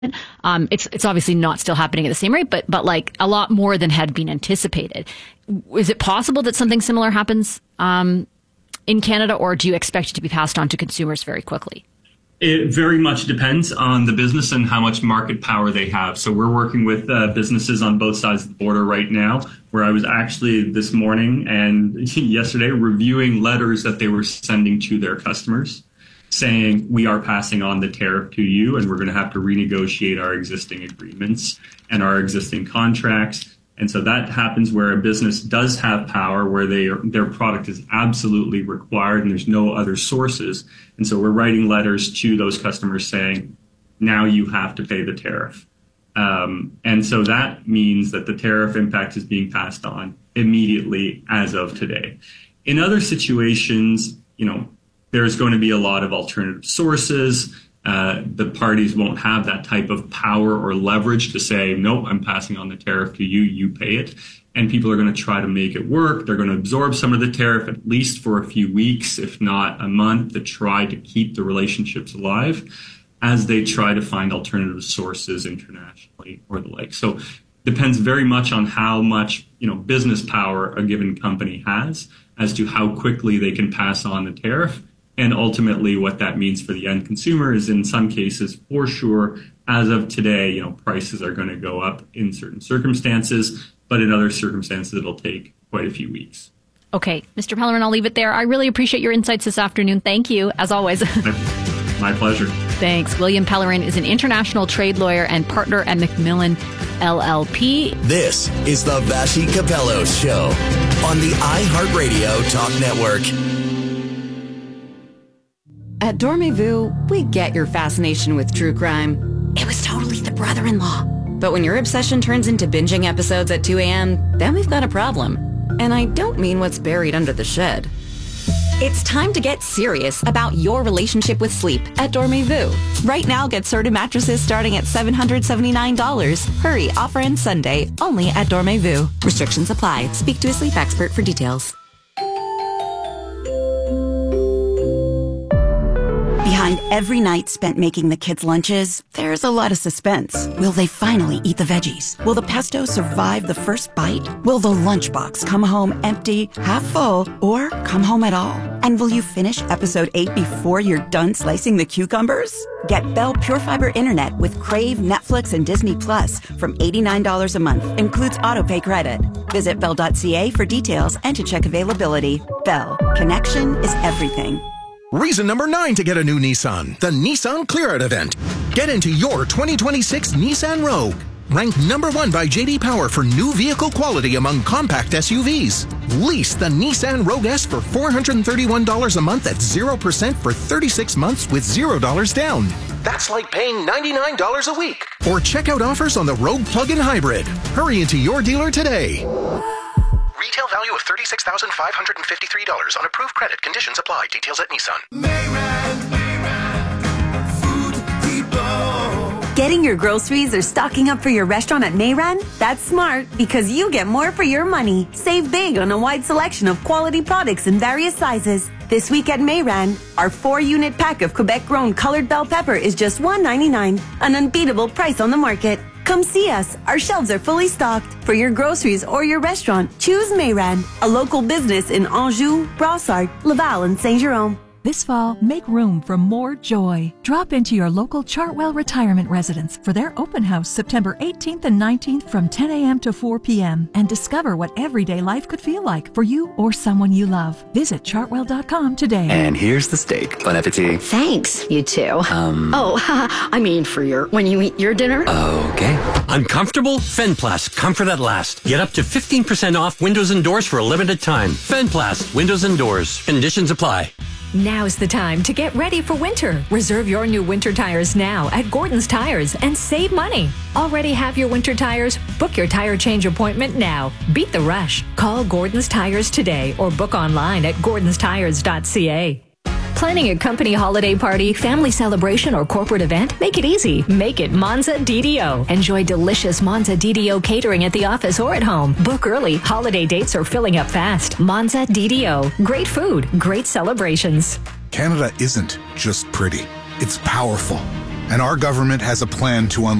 It's obviously not still happening at the same rate, but like a lot more than had been anticipated. Is it possible that something similar happens in Canada, or do you expect it to be passed on to consumers very quickly? It very much depends on the business and how much market power they have. So we're working with businesses on both sides of the border right now, where I was actually this morning and yesterday reviewing letters that they were sending to their customers saying, we are passing on the tariff to you, and we're going to have to renegotiate our existing agreements and our existing contracts. And so that happens where a business does have power, where their product is absolutely required and there's no other sources. And so we're writing letters to those customers saying, now you have to pay the tariff. And so that means that the tariff impact is being passed on immediately as of today. In other situations, there's going to be a lot of alternative sources. The parties won't have that type of power or leverage to say, no, I'm passing on the tariff to you, you pay it. And people are going to try to make it work. They're going to absorb some of the tariff, at least for a few weeks, if not a month, to try to keep the relationships alive as they try to find alternative sources internationally or the like. So depends very much on how much business power a given company has as to how quickly they can pass on the tariff. And ultimately, what that means for the end consumer is, in some cases, for sure, as of today, prices are going to go up in certain circumstances, but in other circumstances, it'll take quite a few weeks. Okay, Mr. Pellerin, I'll leave it there. I really appreciate your insights this afternoon. Thank you, as always. My pleasure. Thanks. William Pellerin is an international trade lawyer and partner at Macmillan LLP. This is the Vassy Capello Show on the iHeartRadio Talk Network. At Dormez-vous, we get your fascination with true crime. It was totally the brother-in-law. But when your obsession turns into binging episodes at 2 a.m., then we've got a problem. And I don't mean what's buried under the shed. It's time to get serious about your relationship with sleep at Dormez-vous. Right now, get Serta mattresses starting at $779. Hurry, offer ends Sunday, only at Dormez-vous. Restrictions apply. Speak to a sleep expert for details. Behind every night spent making the kids' lunches, there's a lot of suspense. Will they finally eat the veggies? Will the pesto survive the first bite? Will the lunchbox come home empty, half full, or come home at all? And will you finish episode 8 before you're done slicing the cucumbers? Get Bell Pure Fiber Internet with Crave, Netflix, and Disney Plus from $89 a month. Includes autopay credit. Visit Bell.ca for details and to check availability. Bell. Connection is everything. Reason number 9 to get a new Nissan, the Nissan Clear Out event. Get into your 2026 Nissan Rogue. Ranked number 1 by J.D. Power for new vehicle quality among compact SUVs. Lease the Nissan Rogue S for $431 a month at 0% for 36 months with $0 down. That's like paying $99 a week. Or check out offers on the Rogue Plug-in Hybrid. Hurry into your dealer today. Retail value of $36,553 on approved credit. Conditions apply. Details at Nissan. Getting your groceries or stocking up for your restaurant at Mayran? That's smart because you get more for your money. Save big on a wide selection of quality products in various sizes. This week at Mayran, our 4-unit pack of Quebec-grown colored bell pepper is just $1.99, an unbeatable price on the market. Come see us. Our shelves are fully stocked. For your groceries or your restaurant, choose Mayran, a local business in Anjou, Brossard, Laval, and Saint-Jérôme. This fall, make room for more joy. Drop into your local Chartwell Retirement Residence for their open house September 18th and 19th from 10 a.m. to 4 p.m. and discover what everyday life could feel like for you or someone you love. Visit chartwell.com today. And here's the steak. Bon appetit. Thanks, you too. I mean for when you eat your dinner. Okay. Uncomfortable? Fenplast, comfort at last. Get up to 15% off windows and doors for a limited time. Fenplast, windows and doors. Conditions apply. Now's the time to get ready for winter. Reserve your new winter tires now at Gordon's Tires and save money. Already have your winter tires? Book your tire change appointment now. Beat the rush. Call Gordon's Tires today or book online at gordonstires.ca. Planning a company holiday party, family celebration, or corporate event? Make it easy. Make it Monza DDO. Enjoy delicious Monza DDO catering at the office or at home. Book early. Holiday dates are filling up fast. Monza DDO. Great food. Great celebrations. Canada isn't just pretty. It's powerful. and our government has a plan to unlock